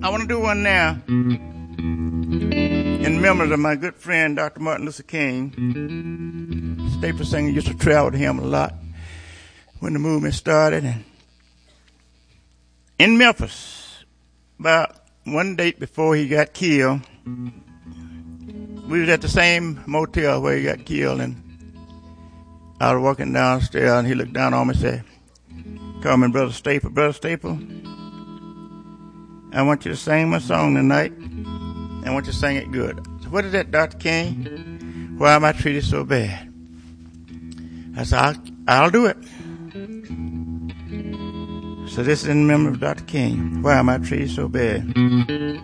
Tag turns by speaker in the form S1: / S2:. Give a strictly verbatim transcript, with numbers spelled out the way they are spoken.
S1: I want to do one now in memory of my good friend, Doctor Martin Luther King. Staple Singer used to travel with him a lot when the movement started. And in Memphis, about one date before he got killed, we was at the same motel where he got killed, and I was walking downstairs, and he looked down on me and said, "Call me Brother Staple. Brother Staple, I want you to sing my song tonight. I want you to sing it good." So, "What is that, Doctor King? Why am I treated so bad?" I said, I'll, I'll do it. So this is in memory of Doctor King. Why am I treated so bad?